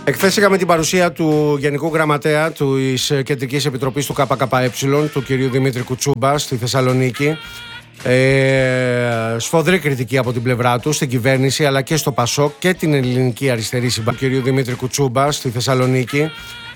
Εχθές είχαμε την παρουσία του Γενικού Γραμματέα της Κεντρικής Επιτροπής του ΚΚΕ, του κυρίου Δημήτρη Κουτσούμπα, στη Θεσσαλονίκη. Σφοδρή κριτική από την πλευρά του στην κυβέρνηση αλλά και στο ΠΑΣΟΚ και την Ελληνική Αριστερή Συμπαράτηση του κυρίου Δημήτρη Κουτσούμπα στη Θεσσαλονίκη.